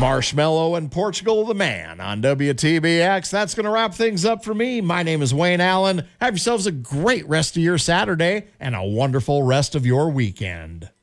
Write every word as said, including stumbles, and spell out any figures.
Marshmello and Portugal the Man on W T B X. That's going to wrap things up for me. My name is Wayne Allen. Have yourselves a great rest of your Saturday and a wonderful rest of your weekend.